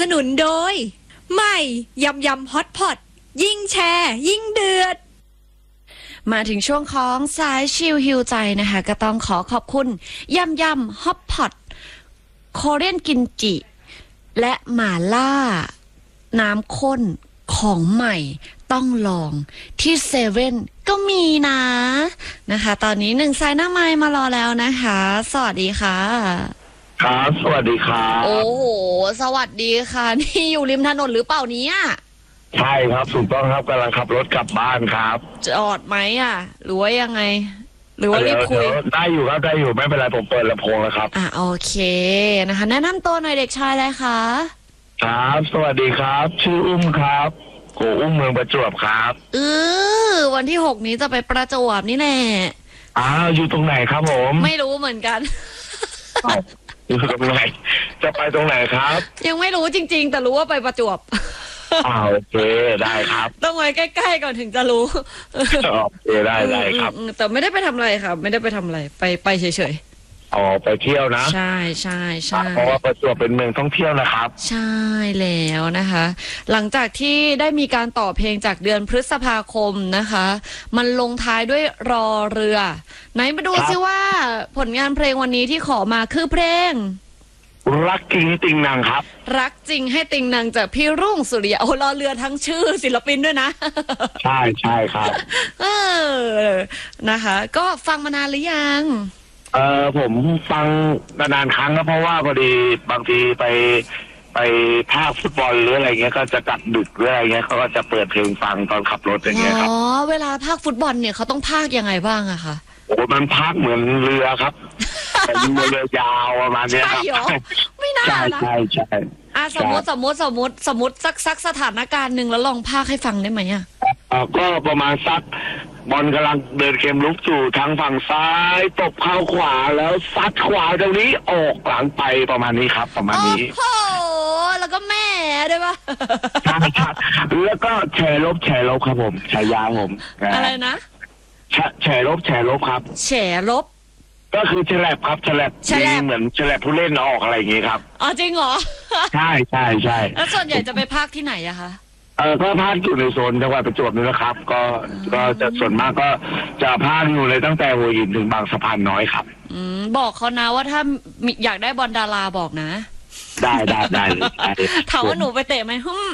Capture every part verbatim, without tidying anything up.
สนุนโดยใหม่ยำยำฮอตพอตยิ่งแชร์ยิ่งเดือดมาถึงช่วงของสายชิลฮิวใจนะคะก็ต้องขอขอบคุณยำยำฮอตพอตโคเรียนกินจิและหม่าล่าน้ำข้นของใหม่ต้องลองที่เซเว่นก็มีนะนะคะตอนนี้หนึ่งสายหน้าไมค์มารอแล้วนะคะสวัสดีค่ะครับสวัสดีครับโอ้โหสวัสดีค่ะนี่อยู่ริมถนนหรือเปล่านี้ใช่ครับถูกต้องครับกำลังขับรถกลับบ้านครับจอดไหมอ่ะหรือว่ายังไงหรือว่ารีบคุยได้อยู่ครับได้อยู่ไม่เป็นไรผมเปิดลำโพงแล้วครับอ่ะโอเคนะคะแนะนำตัวหน่อยเด็กชายเลยค่ะครับสวัสดีครับชื่ออุ้มครับโกอุ้มเมืองประจวบครับเออวันที่หกนี้จะไปประจวบนี่แน่อ้าวอยู่ตรงไหนครับผมไม่รู้เหมือนกันอยู่ตรงไหนจะไปตรงไหนครับยังไม่รู้จริงๆแต่รู้ว่าไปประจวบอ้าวโอเคได้ครับต้องไปใกล้ๆก่อนถึงจะรู้โอเคได้ได้ครับแต่ไม่ได้ไปทำอะไรครับไม่ได้ไปทำอะไรไปไปเฉยๆอ๋อไปเที่ยวนะใช่ใช่ใช่เพราะว่าประจวบเป็นเมืองท่องเที่ยวนะครับใช่แล้วนะคะหลังจากที่ได้มีการต่อเพลงจากเดือนพฤษภาคมนะคะมันลงท้ายด้วยรอเรือไหนมาดูซิว่าผลงานเพลงวันนี้ที่ขอมาคือเพลงรักจริงให้ติงนางครับรักจริงให้ติงนางจากพี่รุ่งสุริยะโอ้รอเรือทั้งชื่อศิลปินด้วยนะใช่ใช่ครับเออนะคะก็ฟังมานานหรือยังเออผมฟังนานๆครั้งก็เพราะว่าพอดีบางทีไปไปภาคฟุตบอลหรืออะไรเงี้ยก็จะกลับดึกหรืออะไรเงี้ยเขาก็จะเปิดเพลงฟังตอนขับรถอย่างเงี้ยครับอ๋อเวลาภาคฟุตบอลเนี่ยเขาต้องภาคยังไงบ้างอะคะโอ้มันภาคเหมือนเรือครับเป็นเรือยาวประมาณนี้ครับใช่หรอไม่น่านะใช่ใช่อ่ะสมมติสมมติสมมติสมมติสักสักสถานการณ์หนึ่งแล้วลองภาคให้ฟังได้ไหมอะอ่าก็ประมาณสักบอลกำลังเดินเกมลุกสู่ทางฝั่งซ้ายตบเข้าขวาแล้วซัดขวาตรงนี้ออกหลังไปประมาณนี้ครับประมาณนี้โอ้โหแล้วก็แม่ได้ปะใช่ครับแล้วก็แชร์ลบแชร์ลบครับผมฉายาผมอะไรนะแชร์ลบแชร์ลบครับแชร์ลบก็คือแฉลบครับแฉลบมีเหมือนแฉลบผู้เล่นออกอะไรอย่างงี้ครับอ๋อจริงเหรอใช่ใช่ใช่แล้วส่วนใหญ่จะไปภาคที่ไหนอะคะเออก็ภาคอยู่ในโซนจังหวัดประจวบนี่นะครับก็ก็จะส่วนมากก็จะภาคอยู่เลยตั้งแต่หัวหินถึงบางสะพานน้อยครับอืมบอกเขานะว่าถ้าอยากได้บอลดาราบอกนะได้ได้ได้เลยถามว่าหนูไปเตะไหมฮึม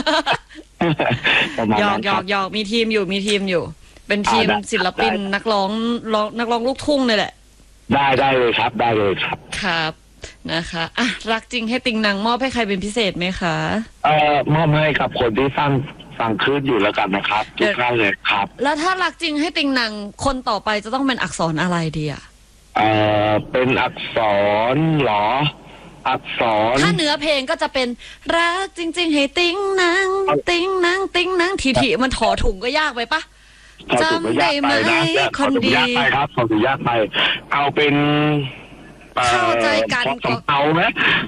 หยอกหยอกหยอกมีทีมอยู่มีทีมอยู่เป็นทีมศิลปินนักร้องนักร้องลูกทุ่งเลยแหละได้ได้เลยครับได้เลยครับครับนะคะอ่ะรักจริงให้ติงนางมอบให้ใครเป็นพิเศษไหมคะเอ่อมอบให้กับคนที่ฟังฟังคลื่นอยู่แล้วกันนะครับทุกท่านเลยครับแล้วถ้ารักจริงให้ติงนางคนต่อไปจะต้องเป็นอักษรอะไรดีอ่ะเอ่อเป็นอักษรเหรออักษรถ้าเนื้อเพลงก็จะเป็นรักจริงๆให้ติงนางติงนางติงนางทีทีมันถอถุงก็ยากไปปะจำได้ไหมคนดียากไปครับขอดูยากไปเอาเป็นเข้าใจกันก็เอาไหม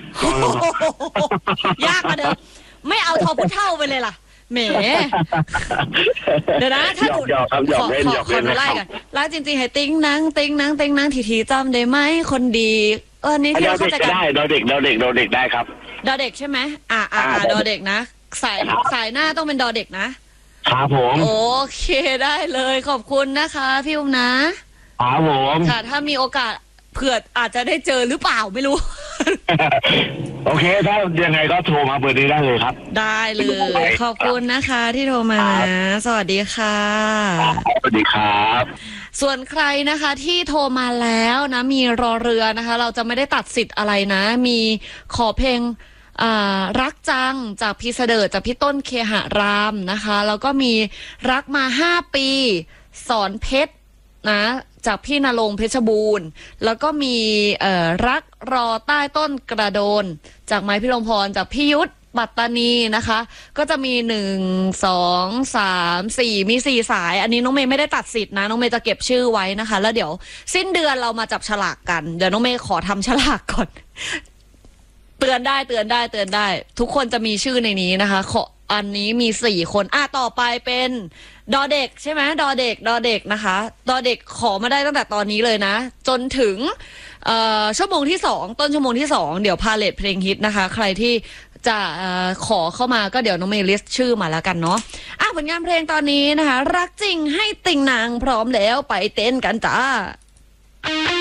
ยากมาเดิมไม่เอาทอพุเท่าไปเลยล่ะแหมเดี๋ยวนะถ้าหนูขอขอขอไล่กันรักจริงๆให้ติ้งนังติ้งนังติ้งนังทีทีจำได้ไหมคนดีเออนี่ที่เราเข้าใจกันได้ดอเด็กดอเด็กดอเด็กได้ครับดอเด็กใช่ไหมอ่าอ่าดอเด็กนะสายสายหน้าต้องเป็นดอเด็กนะครับผมโอเคได้เลยขอบคุณนะคะพี่อุ้มนะครับผมค่ะถ้ามีโอกาสเผื่ออาจจะได้เจอหรือเปล่าไม่รู้โอเคถ้ายังไงก็โทรมาเบอร์นี้ได้เลยครับได้เลยขอบคุณนะคะที่โทรมานะสวัสดีค่ะสวัสดีครับส่วนใครนะคะที่โทรมาแล้วนะมีรอเรือนะคะเราจะไม่ได้ตัดสิทธิ์อะไรนะมีขอเพลงรักจังจากพี่เสดิร์ดจากพี่ต้นเคหรามนะคะแล้วก็มีรักมาห้าปีสอนเพชรนะจากพี่ณรงค์เพชรบูรณ์แล้วก็มีเอ่อรักรอใต้ต้นกระโดนจากไม้พิรมพรจากพี่ยุทธปัตตานีนะคะก็จะมีหนึ่งสองสามสี่มีสี่สายอันนี้น้องเมย์ไม่ได้ตัดสิทธิ์นะน้องเมย์จะเก็บชื่อไว้นะคะแล้วเดี๋ยวสิ้นเดือนเรามาจับฉลากกันเดี๋ยวน้องเมย์ขอทำฉลากก่อนเตือนได้เตือนได้เตือนได้ทุกคนจะมีชื่อในนี้นะคะขออันนี้มีสี่คนอ่ะต่อไปเป็นดอเด็กใช่ไหมดอเด็กดอเด็กนะคะดอเด็กขอมาได้ตั้งแต่ตอนนี้เลยนะจนถึงชั่วโมงที่สองต้นชั่วโมงที่สองเดี๋ยวพาเลทเพลงฮิตนะคะใครที่จะเอ่อขอเข้ามาก็เดี๋ยวน้องเมย์ลิสต์ชื่อมาแล้วกันเนาะอ่ะผลงานเพลงตอนนี้นะคะรักจริงให้ติ่งนางพร้อมแล้วไปเต้นกันจ้า